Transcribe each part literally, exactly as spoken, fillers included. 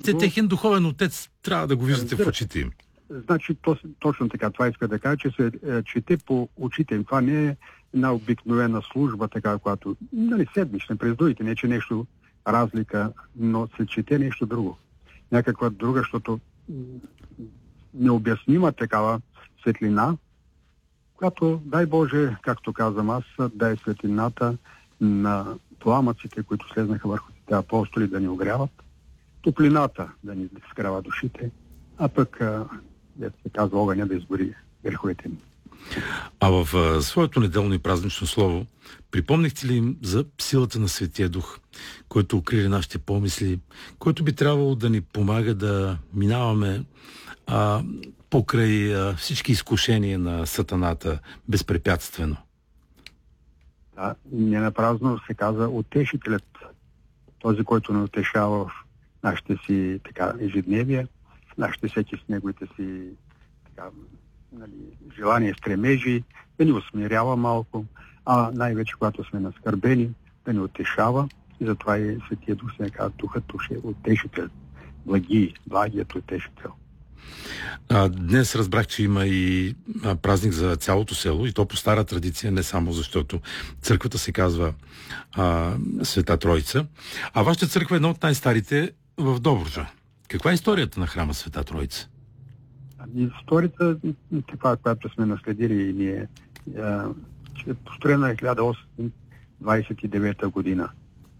сте техен духовен отец, трябва да го виждате в очите им. Значи, то, точно така, това иска да кажа, че се е, чете по очите им. Това не е една обикновена служба, така, която, нали, седмична, през другите, не че нещо разлика, но се чете нещо друго. Някаква друга, защото необяснима такава светлина, която, дай Боже, както казвам аз, дай светлината на пламъците, които слезнаха върху тези апостоли, да ни огряват, топлината да ни скрава душите, а пък, дето се казва, огъня да изгори греховете ни. А в а, своето неделно и празнично слово припомнихте ли им за силата на Светия Дух, който укрили нашите помисли, който би трябвало да ни помага да минаваме а, покрай а, всички изкушения на сатаната безпрепятствено? Да, не напразно се казва утешителят, този, който не утешава в нашите си така ежедневия, нашите всеки с неговите си така, нали, желания, стремежи, да ни усмирява малко, а най-вече когато сме наскърбени, да ни утешава, и затова и Светия Дух се казва Духът Душе, утешител, благи, благият утешител. А, днес разбрах, че има и а, празник за цялото село, и то по стара традиция, не само защото църквата се казва а, Света Троица, а вашата църква е една от най-старите в Добруджа. Каква е историята на храма Света Троица? Историята, такава, която сме наследили и ние, е построена е хиляда осемстотин двадесет и девета година.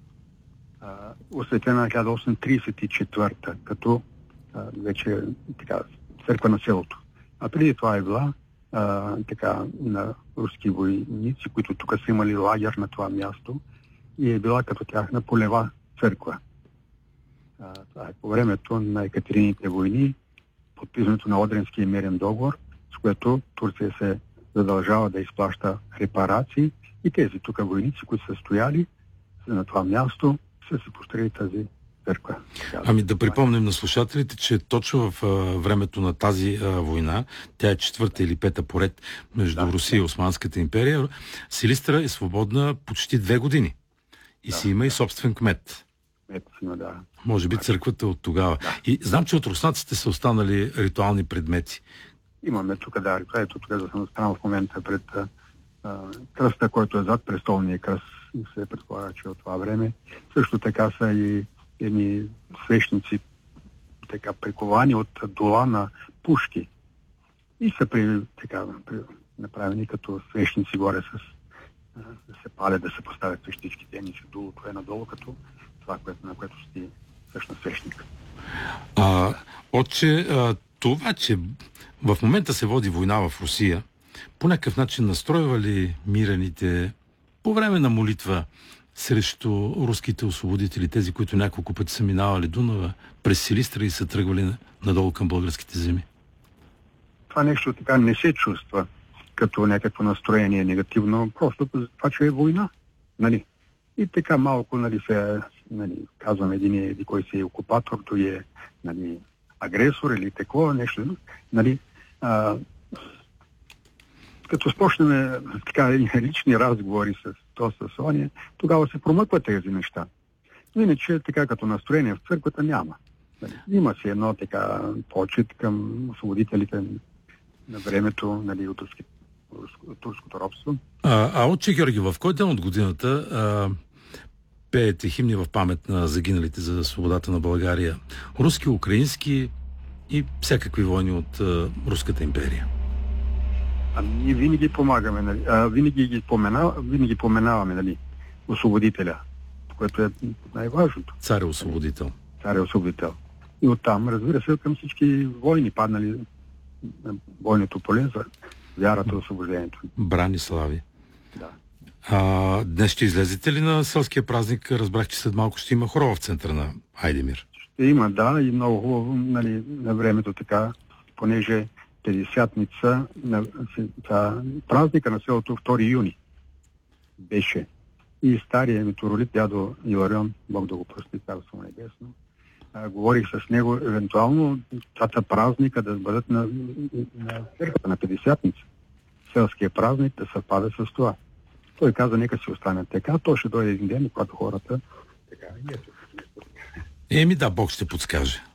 Осветена е хиляда осемстотин тридесет и четвърта, като а, вече така, църква на селото. А преди това е била а, така, на руски войници, които тук са имали лагер на това място, и е била като тяхна полева църква. А, това е по времето на Екатерините войни, подписването на Одринския мирен договор, с което Турция се задължава да изплаща репарации, и тези тук войници, които са стояли на това място, са се построили тази църква. Ами да припомним на слушателите, че точно в а, времето на тази а, война, тя е четвърта или пета поред между да, Русия и Османската империя, Силистра е свободна почти две години. И да, си има да. и собствен кмет. Медицина, да. Може би църквата от тогава. Да. И знам, че от руснаците са останали ритуални предмети. Имаме тук, да, ето тук да съм останал в момента пред а, кръста, който е зад престолния кръст, и се предполага, че от това време. Също така са и едни свещници, така приковани от дула на пушки. И са при, така, при, направени като свещници горе с а, да се палят, да се поставят свещичките, едни че дулото е надолу, като това, което, на което сти всъщност свещник. А, отче, а, това, че в момента се води война в Русия, по някакъв начин настройва ли мираните по време на молитва срещу руските освободители, тези, които няколко пъти са минавали Дунава през Силистра и са тръгвали надолу към българските земи? Това нещо така не се чувства като някакво настроение негативно, просто това, че е война. Нали? И така малко, нали, се, нали, казвам, един е, кой си е окупатор, той е, нали, агресор или такова нещо. Нали, а, като спочнем така лични разговори с то съслание, тогава се промъкват тези неща. Но иначе така като настроение в църквата няма. Нали, има си едно така почет към освободителите на времето, нали, от, турски, от турското робство. А, а отче Георги, в кой ден от годината а, пеете химни в памет на загиналите за свободата на България? Руски, украински и всякакви войни от а, Руската империя. А ние винаги помагаме, нали? А, винаги ги помена, винаги поменаваме, нали, освободителя, което е най-важното. Цар е освободител. Цар е освободител. И оттам, разбира се, към всички войни паднали на бойното поле за вярата, освобождението. Брани слави. Да. А, днес ще излезете ли на селския празник? Разбрах, че след малко ще има хорова в центъра на Айдемир. Ще има, да, и много хубаво, нали, на времето така, понеже Петдесятница на празника на селото втори юни беше. И стария метеоролит, дядо Иларион, Бог да го прости, царство небесно, а, говорих с него, евентуално двата празника да бъдат на, на църквата на Петдесятница. Селския празник да съвпада с това. Той каза, нека си остане така, то ще дойде един ден, когато хората така и ето. Еми да, Бог ще подскаже.